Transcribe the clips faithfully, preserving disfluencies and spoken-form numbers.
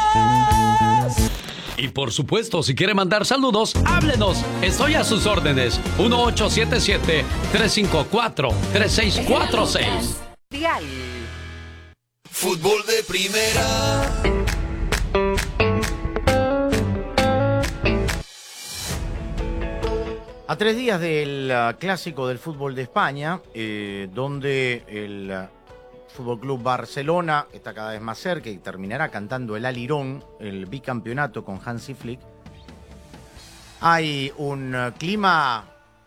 Y por supuesto, si quiere mandar saludos, háblenos. Estoy a sus órdenes. uno ocho siete siete, tres cinco cuatro, tres seis cuatro seis. Fútbol de primera. A tres días del uh, clásico del fútbol de España, eh, donde el uh, Fútbol Club Barcelona está cada vez más cerca y terminará cantando el Alirón, el bicampeonato con Hansi Flick, hay un uh, clima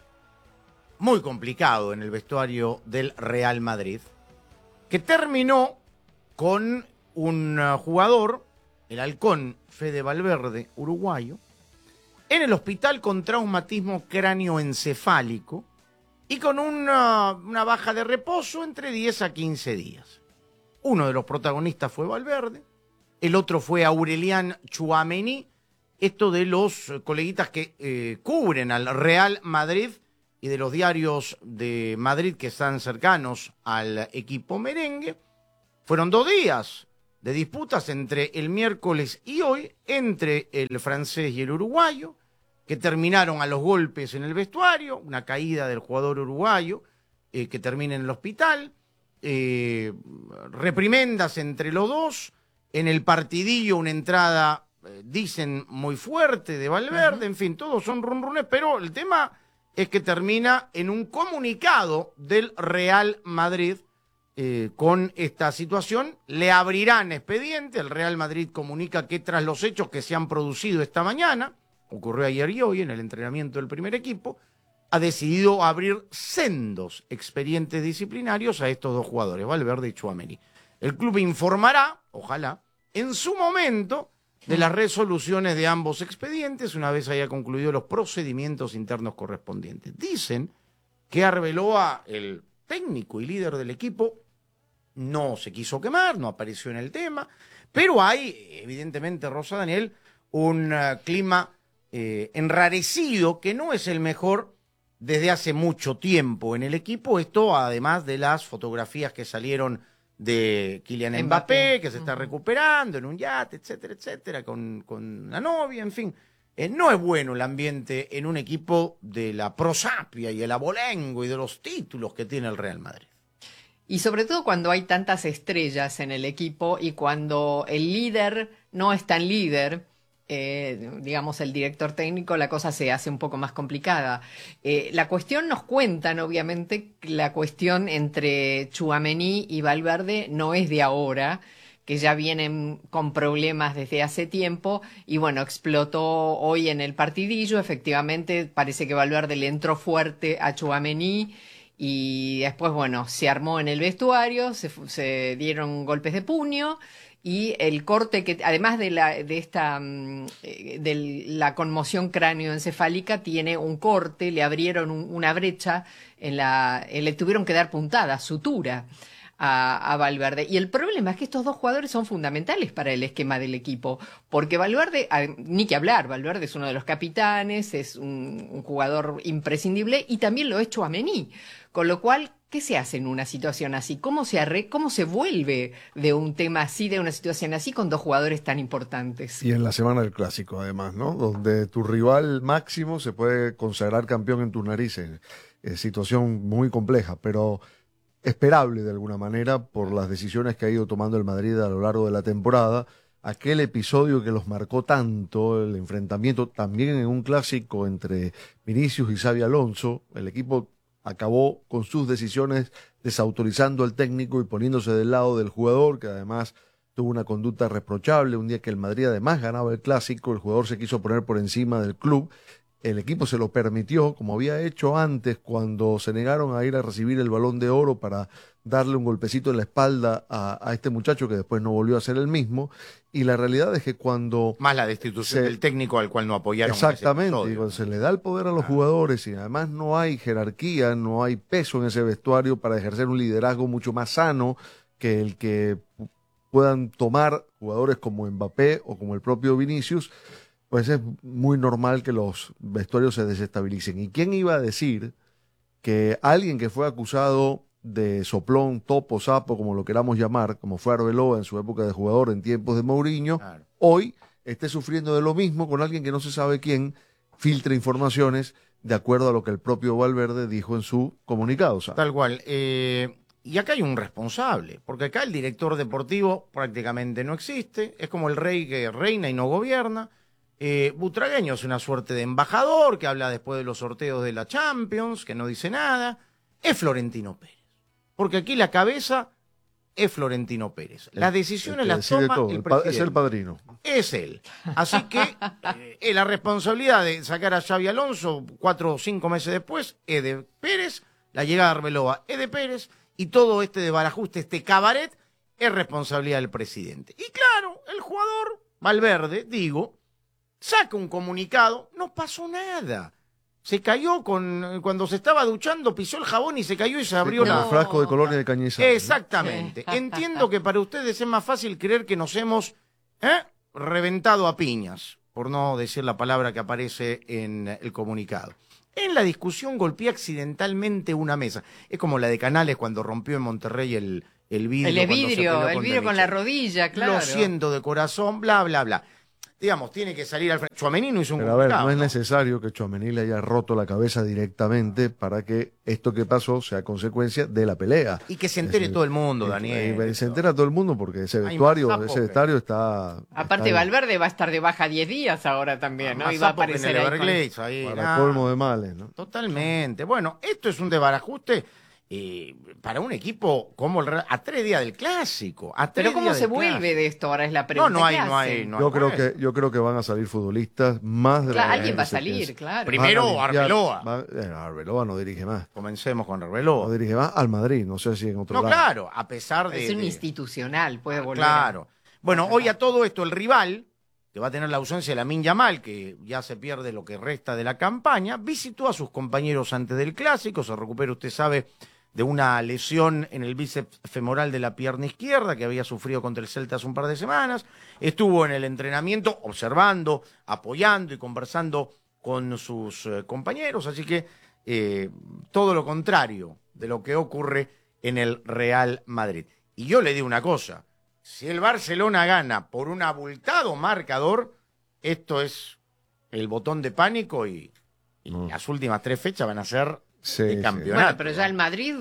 muy complicado en el vestuario del Real Madrid, que terminó con un uh, jugador, el halcón Fede Valverde, uruguayo, en el hospital con traumatismo cráneoencefálico y con una, una baja de reposo entre diez a quince días. Uno de los protagonistas fue Valverde, el otro fue Aurelian Tchouaméni, esto de los coleguitas que eh, cubren al Real Madrid y de los diarios de Madrid que están cercanos al equipo merengue. Fueron dos días de disputas entre el miércoles y hoy, entre el francés y el uruguayo, que terminaron a los golpes en el vestuario, una caída del jugador uruguayo, eh, que termina en el hospital, eh, reprimendas entre los dos, en el partidillo una entrada, eh, dicen, muy fuerte de Valverde, uh-huh. En fin, todos son runrunes, pero el tema es que termina en un comunicado del Real Madrid, Eh, con esta situación. Le abrirán expediente. El Real Madrid comunica que tras los hechos que se han producido esta mañana, ocurrió ayer y hoy en el entrenamiento del primer equipo, ha decidido abrir sendos expedientes disciplinarios a estos dos jugadores, Valverde y Tchouaméni. El club informará, ojalá, en su momento, de las resoluciones de ambos expedientes una vez haya concluido los procedimientos internos correspondientes. Dicen que Arbeloa, el técnico y líder del equipo, no se quiso quemar, no apareció en el tema, pero hay, evidentemente, Rosa Daniel, un uh, clima eh, enrarecido que no es el mejor desde hace mucho tiempo en el equipo. Esto además de las fotografías que salieron de Kylian Mbappé, Mbappé que se está recuperando en un yate, etcétera, etcétera, con, con la novia, en fin. Eh, no es bueno el ambiente en un equipo de la prosapia y el abolengo y de los títulos que tiene el Real Madrid. Y sobre todo cuando hay tantas estrellas en el equipo y cuando el líder no es tan líder, eh, digamos el director técnico, la cosa se hace un poco más complicada. Eh, la cuestión nos cuentan, obviamente, la cuestión entre Tchouaméni y Valverde no es de ahora, que ya vienen con problemas desde hace tiempo, y bueno, explotó hoy en el partidillo. Efectivamente, parece que Valverde le entró fuerte a Tchouaméni, y después, bueno, se armó en el vestuario, se, se dieron golpes de puño, y el corte que, además de la, de esta, de la conmoción cráneoencefálica, tiene un corte, le abrieron un, una brecha, en la, le tuvieron que dar puntada, sutura, A, a Valverde. Y el problema es que estos dos jugadores son fundamentales para el esquema del equipo, porque Valverde, ni que hablar, Valverde es uno de los capitanes, es un, un jugador imprescindible, y también lo es Tchouaméni, con lo cual, ¿qué se hace en una situación así? ¿Cómo se arre cómo se vuelve de un tema así, de una situación así, con dos jugadores tan importantes? Y en la semana del Clásico, además, ¿no? Donde tu rival máximo se puede consagrar campeón en tus narices. Es situación muy compleja, pero esperable de alguna manera por las decisiones que ha ido tomando el Madrid a lo largo de la temporada. Aquel episodio que los marcó tanto, el enfrentamiento también en un clásico entre Vinicius y Xabi Alonso, el equipo acabó con sus decisiones desautorizando al técnico y poniéndose del lado del jugador, que además tuvo una conducta reprochable. Un día que el Madrid además ganaba el clásico, el jugador se quiso poner por encima del club. El equipo se lo permitió, como había hecho antes cuando se negaron a ir a recibir el Balón de Oro para darle un golpecito en la espalda a, a este muchacho que después no volvió a ser el mismo. Y la realidad es que cuando... Más la destitución se, del técnico al cual no apoyaron. Exactamente, y cuando se le da el poder a los ah. jugadores y además no hay jerarquía, no hay peso en ese vestuario para ejercer un liderazgo mucho más sano que el que puedan tomar jugadores como Mbappé o como el propio Vinicius, pues es muy normal que los vestuarios se desestabilicen. ¿Y quién iba a decir que alguien que fue acusado de soplón, topo, sapo, como lo queramos llamar, como fue Arbeloa en su época de jugador en tiempos de Mourinho, claro, hoy esté sufriendo de lo mismo con alguien que no se sabe quién filtra informaciones de acuerdo a lo que el propio Valverde dijo en su comunicado. ¿Sabes? Tal cual. Eh, y acá hay un responsable, porque acá el director deportivo prácticamente no existe, es como el rey que reina y no gobierna. Eh, Butragueño es una suerte de embajador que habla después de los sorteos de la Champions, que no dice nada. Es Florentino Pérez, porque aquí la cabeza es Florentino Pérez. Las decisiones las toma todo. el el presidente. Es el padrino. Es él. Así que eh, la responsabilidad de sacar a Xabi Alonso cuatro o cinco meses después es de Pérez, la llegada de Arbeloa es de Pérez, y todo este desbarajuste, este cabaret, es responsabilidad del presidente. Y claro, el jugador, Valverde, digo, saca un comunicado, no pasó nada. Se cayó con cuando se estaba duchando, pisó el jabón y se cayó y se abrió Sí, la... el frasco de colonia de Cañizares. Exactamente. Entiendo que para ustedes es más fácil creer que nos hemos ¿eh? reventado a piñas, por no decir la palabra que aparece en el comunicado. En la discusión golpeé accidentalmente una mesa. Es como la de Canales cuando rompió en Monterrey el, el vidrio. El cuando se vidrio, peleó el con vidrio con la Demichelis. rodilla, claro. Lo siento de corazón, bla, bla, bla. Digamos, tiene que salir al frente. Tchouaméni no hizo un Pero a ver, comunicado, no es necesario que Tchouaméni le haya roto la cabeza directamente para que esto que pasó sea consecuencia de la pelea. Y que se entere Es decir, todo el mundo, y- Daniel. y se entera todo el mundo porque ese Hay vestuario, más sapo ese que- vestuario está... Aparte, está Valverde va a estar de baja diez días ahora también, ¿no? Más Y va a sapo que en aparecer el ahí con- Everglades, ahí, para nada. colmo de males, ¿no? Totalmente. Bueno, esto es un desbarajuste eh, para un equipo como el Real, a tres días del clásico. A tres Pero ¿cómo días se del vuelve clásico. de esto? Ahora es la No, pregunta. no hay, ¿Qué no hay, hacen? no Yo hay creo juez. que yo creo que van a salir futbolistas más de Claro, la alguien va a que se salir, piensa. claro. Primero, Van a limpiar- Arbeloa. va- eh, Arbeloa no dirige más. Comencemos con No Arbeloa. dirige más al Madrid, no sé si en otro No, lado. claro, a pesar de... Es un de- institucional, puede volver. Claro. Bueno, hoy a todo esto el rival, que va a tener la ausencia de Lamine Yamal, que ya se pierde lo que resta de la campaña, visitó a sus compañeros antes del clásico, se recupera, usted sabe, de una lesión en el bíceps femoral de la pierna izquierda que había sufrido contra el Celta hace un par de semanas. Estuvo en el entrenamiento observando, apoyando y conversando con sus eh, compañeros, así que eh, todo lo contrario de lo que ocurre en el Real Madrid. Y yo le digo una cosa, si el Barcelona gana por un abultado marcador, esto es el botón de pánico y, y No. las últimas tres fechas van a ser Sí, de sí. campeonato. Bueno, pero ya el Madrid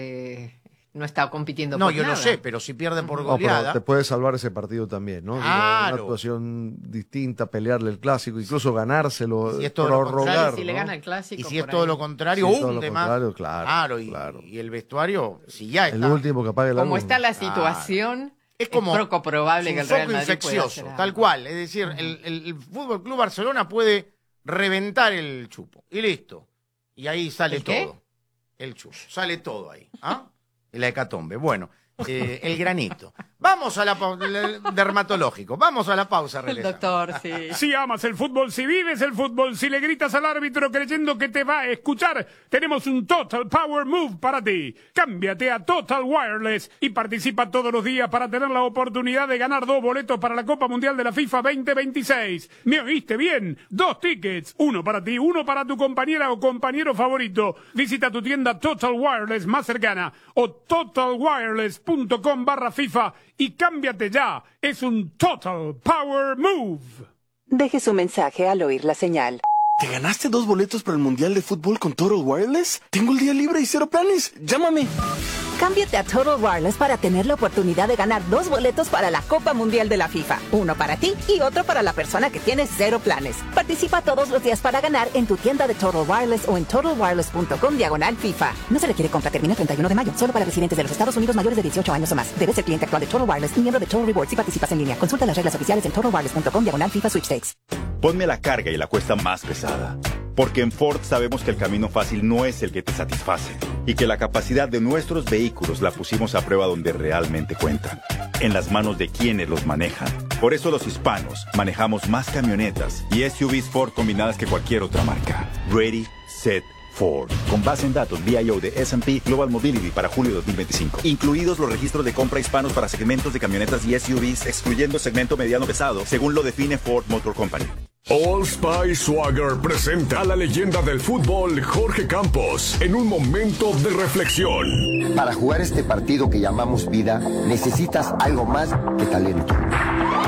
eh, no está compitiendo No, por yo nada. lo sé, pero si pierde por No, pero goleada... te puede salvar ese partido también, ¿no? Digo, Claro. Una actuación distinta, pelearle el clásico, incluso ganárselo, Si es todo lo prorrogar, Claro, si le ¿no? gana el clásico. Y si es por todo ahí. lo contrario, Si es todo hunde lo más. contrario, claro, y, claro. y el vestuario, si ya El está... último que apague la Como luz. está la Claro. situación, Es como es poco probable es que un el Real foco Madrid pueda infeccioso, hacer tal algo. cual. Es decir, el, el, el Fútbol Club Barcelona puede reventar el chupo. Y listo. Y ahí sale ¿El qué? todo. El chupo. Sale todo ahí. ¿Ah? La hecatombe. Bueno, eh, el granito. Vamos a la pausa. Dermatológico. Vamos a la pausa, El regresamos. doctor, sí. Si amas el fútbol, si vives el fútbol, si le gritas al árbitro creyendo que te va a escuchar, tenemos un Total Power Move para ti. Cámbiate a Total Wireless y participa todos los días para tener la oportunidad de ganar dos boletos para la Copa Mundial de la FIFA veinte veintiséis. ¿Me oíste bien? Dos tickets, uno para ti, uno para tu compañera o compañero favorito. Visita tu tienda Total Wireless más cercana o totalwireless.com barra FIFA y cámbiate ya. Es un Total Power Move. Deje su mensaje al oír la señal. ¿Te ganaste dos boletos para el Mundial de Fútbol con Total Wireless? Tengo el día libre y cero planes. Llámame. Cámbiate a Total Wireless para tener la oportunidad de ganar dos boletos para la Copa Mundial de la FIFA. Uno para ti y otro para la persona que tiene cero planes. Participa todos los días para ganar en tu tienda de Total Wireless o en totalwireless.com diagonal FIFA. No se requiere compra. Termina el treinta y uno de mayo. Solo para residentes de los Estados Unidos mayores de dieciocho años o más. Debes ser cliente actual de Total Wireless y miembro de Total Rewards si participas en línea. Consulta las reglas oficiales en totalwireless.com diagonal FIFA Sweepstakes. Ponme la carga y la cuesta más pesada. Porque en Ford sabemos que el camino fácil no es el que te satisface y que la capacidad de nuestros vehículos la pusimos a prueba donde realmente cuentan, en las manos de quienes los manejan. Por eso los hispanos manejamos más camionetas y S U Vs Ford combinadas que cualquier otra marca. Ready, Set, Ford. Con base en datos V I O de S and P Global Mobility para julio de dos mil veinticinco. Incluidos los registros de compra hispanos para segmentos de camionetas y S U Vs, excluyendo segmento mediano pesado, según lo define Ford Motor Company. Old Spice Swagger presenta a la leyenda del fútbol Jorge Campos en un momento de reflexión. Para jugar este partido que llamamos vida, necesitas algo más que talento.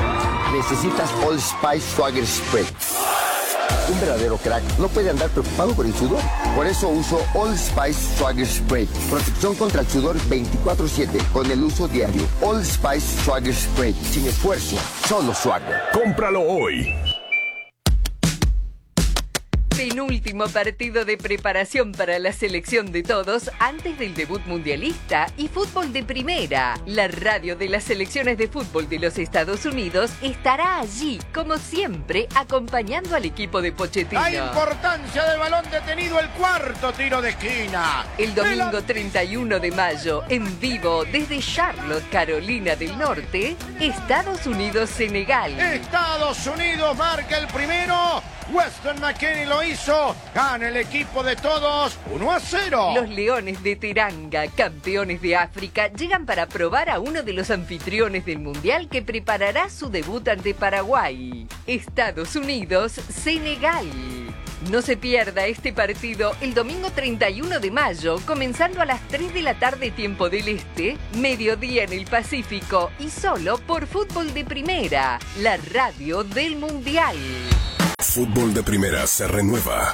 necesitas Old Spice Swagger Spray. Un verdadero crack no puede andar preocupado por el sudor. Por eso uso Old Spice Swagger Spray. Protección contra el sudor veinticuatro siete con el uso diario. Old Spice Swagger Spray. Sin esfuerzo, solo swagger. ¡Cómpralo hoy! Penúltimo partido de preparación para la selección de todos antes del debut mundialista y fútbol de primera. La radio de las selecciones de fútbol de los Estados Unidos estará allí, como siempre, acompañando al equipo de Pochettino. La importancia del balón detenido, el cuarto tiro de esquina. El domingo treinta y uno de mayo, en vivo desde Charlotte, Carolina del Norte, Estados Unidos-Senegal. Estados Unidos marca el primero. Weston McKennie lo hizo. Gana el equipo de todos uno a cero. Los Leones de Teranga, campeones de África, llegan para probar a uno de los anfitriones del Mundial que preparará su debut ante Paraguay. Estados Unidos, Senegal. No se pierda este partido el domingo treinta y uno de mayo, comenzando a las tres de la tarde tiempo del Este, mediodía en el Pacífico y solo por Fútbol de Primera, la radio del Mundial. Fútbol de Primera se renueva.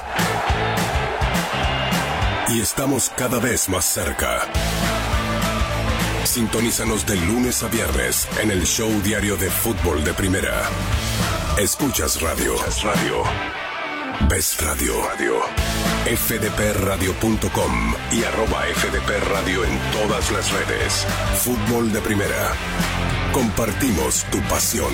Y estamos cada vez más cerca. Sintonízanos de lunes a viernes en el show diario de Fútbol de Primera. Escuchas radio. Escuchas radio. Ves radio. Radio. F D P radio punto com y arroba F D P Radio en todas las redes. Fútbol de Primera. Compartimos tu pasión.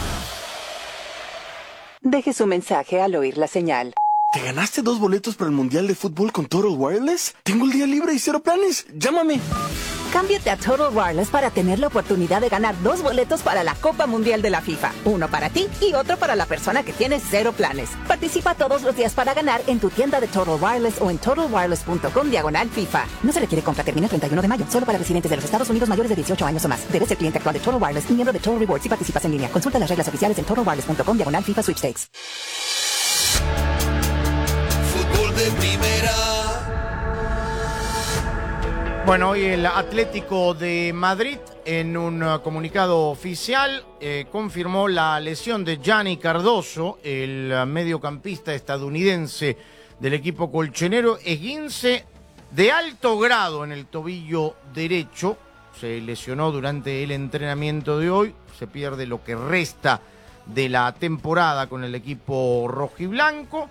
Deje su mensaje al oír la señal. ¿Te ganaste dos boletos para el Mundial de Fútbol con Total Wireless? Tengo el día libre y cero planes. Llámame. Cámbiate a Total Wireless para tener la oportunidad de ganar dos boletos para la Copa Mundial de la FIFA. Uno para ti y otro para la persona que tiene cero planes. Participa todos los días para ganar en tu tienda de Total Wireless o en total wireless punto com diagonal FIFA. No se requiere compra, termina el treinta y uno de mayo. Solo para residentes de los Estados Unidos mayores de dieciocho años o más. Debes ser cliente actual de Total Wireless y miembro de Total Rewards si participas en línea. Consulta las reglas oficiales en total wireless punto com diagonal FIFA Sweepstakes. Fútbol de Primera. Bueno, hoy el Atlético de Madrid, en un uh, comunicado oficial, eh, confirmó la lesión de Gianni Cardoso, el uh, mediocampista estadounidense del equipo colchonero, esguince de alto grado en el tobillo derecho. Se lesionó durante el entrenamiento de hoy, se pierde lo que resta de la temporada con el equipo rojiblanco,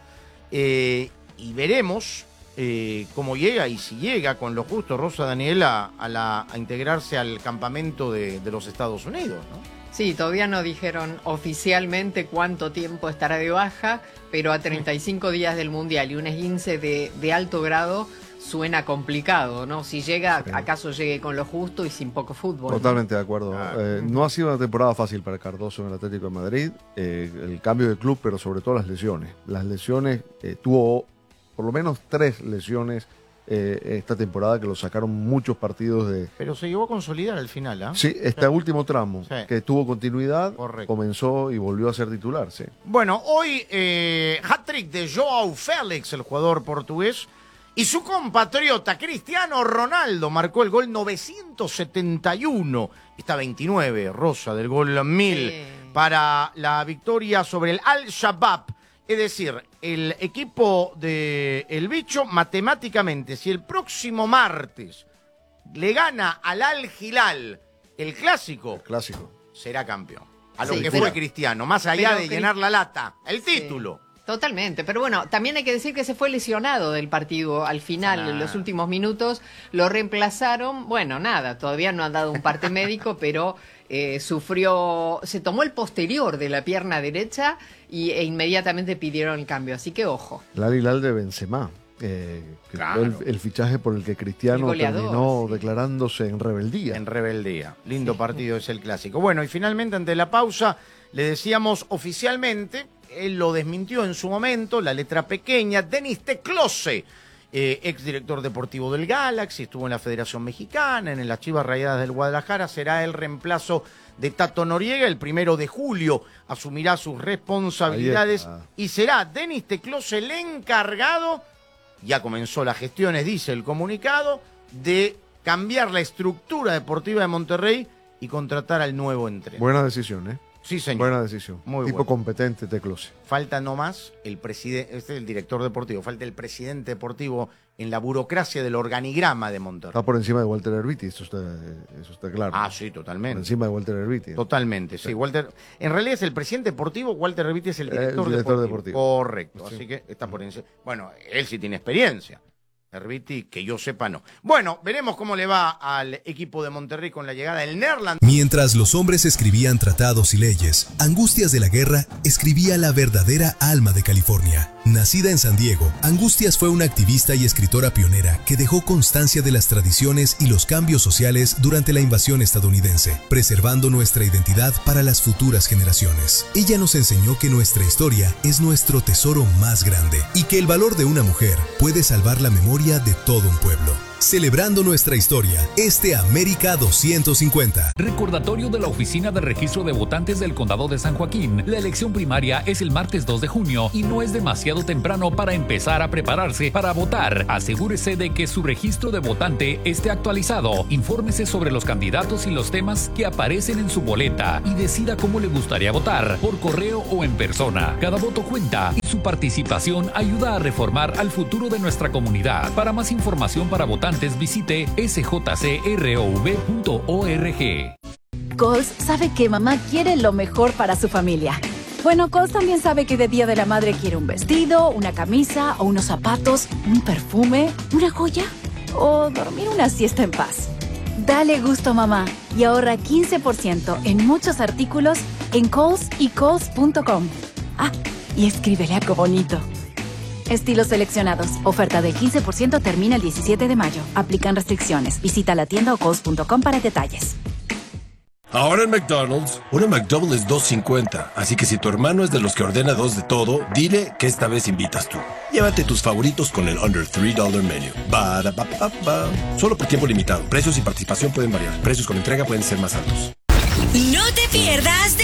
eh, y veremos Eh, cómo llega y si llega con lo justo Rosa Daniela a, la, a integrarse al campamento de, de los Estados Unidos, ¿no? Sí, todavía no dijeron oficialmente cuánto tiempo estará de baja, pero a treinta y cinco días del Mundial y un esguince de, de alto grado suena complicado, ¿no? Si llega, sí. acaso llegue con lo justo y sin poco fútbol. Totalmente, ¿no? De acuerdo. Ah. Eh, no ha sido una temporada fácil para Cardoso en el Atlético de Madrid, eh, el cambio de club, pero sobre todo las lesiones. Las lesiones, eh, tuvo por lo menos tres lesiones eh, esta temporada que lo sacaron muchos partidos de... Pero se llevó a consolidar al final, ¿ah? ¿eh? Sí, este sí. último tramo, sí. que tuvo continuidad, Correcto. comenzó y volvió a ser titular, sí. Bueno, hoy eh, hat-trick de Joao Félix, el jugador portugués, y su compatriota Cristiano Ronaldo marcó el gol novecientos setenta y uno, está veintinueve, Rosa, del gol mil, sí. para la victoria sobre el Al-Shabaab. Es decir, el equipo de El Bicho, matemáticamente, si el próximo martes le gana al Al-Hilal el clásico, el clásico, será campeón. A lo sí, que pero, fue Cristiano, más allá de llenar la lata, el título. Sí. Totalmente, pero bueno, también hay que decir que se fue lesionado del partido al final, ah. en los últimos minutos, lo reemplazaron, bueno, nada, todavía no han dado un parte médico, pero eh, sufrió, se tomó el posterior de la pierna derecha y, e inmediatamente pidieron el cambio, así que ojo. El Al-Hilal de Benzema, eh, que claro. el, el fichaje por el que Cristiano el goleador, terminó sí. declarándose en rebeldía. En rebeldía, lindo sí. partido es el clásico. Bueno, y finalmente ante la pausa le decíamos oficialmente, él lo desmintió en su momento, la letra pequeña, Denis Teclose, eh, exdirector deportivo del Galaxy, estuvo en la Federación Mexicana, en las Chivas Rayadas del Guadalajara, será el reemplazo de Tato Noriega, el primero de julio asumirá sus responsabilidades y será Denis Teclose el encargado, ya comenzó las gestiones, dice el comunicado, de cambiar la estructura deportiva de Monterrey y contratar al nuevo entrenador. Buena decisión, ¿eh? Sí, señor. Buena decisión. Muy tipo bueno. competente, Teclose. Falta nomás el presidente, este es el director deportivo, falta el presidente deportivo en la burocracia del organigrama de Monterrey. Está por encima de Walter Erviti, eso está, eso está claro. Ah, sí, totalmente. Por encima de Walter Erviti. Totalmente, sí. Walter, en realidad es el presidente deportivo, Walter Erviti es el director, el director deportivo. deportivo. Correcto, Sí. así que está por encima. Bueno, él sí tiene experiencia. Erviti, que yo sepa, no. Bueno, veremos cómo le va al equipo de Monterrey con la llegada del Nerland. Mientras los hombres escribían tratados y leyes, Angustias de la Guerra escribía la verdadera alma de California. Nacida en San Diego, Angustias fue una activista y escritora pionera que dejó constancia de las tradiciones y los cambios sociales durante la invasión estadounidense, preservando nuestra identidad para las futuras generaciones. Ella nos enseñó que nuestra historia es nuestro tesoro más grande y que el valor de una mujer puede salvar la memoria de todo un pueblo. Celebrando nuestra historia, este América doscientos cincuenta. Recordatorio de la Oficina de Registro de Votantes del Condado de San Joaquín. La elección primaria es el martes dos de junio y no es demasiado temprano para empezar a prepararse para votar. Asegúrese de que su registro de votante esté actualizado. Infórmese sobre los candidatos y los temas que aparecen en su boleta y decida cómo le gustaría votar, por correo o en persona. Cada voto cuenta y su participación ayuda a reformar al futuro de nuestra comunidad. Para más información para votantes, visite s j c r o v punto org. Coles sabe que mamá quiere lo mejor para su familia. Bueno, Coles también sabe que de Día de la Madre quiere un vestido, una camisa o unos zapatos, un perfume, una joya o dormir una siesta en paz. Dale gusto a mamá y ahorra quince por ciento en muchos artículos en Coles y Coles punto com. Ah, y escríbele algo bonito. Estilos seleccionados. Oferta del quince por ciento termina el diecisiete de mayo. Aplican restricciones. Visita la tienda o coles punto com para detalles. Ahora en McDonald's, una McDouble es dos cincuenta, así que si tu hermano es de los que ordena dos de todo, dile que esta vez invitas tú. Llévate tus favoritos con el Under tres dólares Menu. Ba-da-ba-ba-ba. Solo por tiempo limitado. Precios y participación pueden variar. Precios con entrega pueden ser más altos. No te pierdas de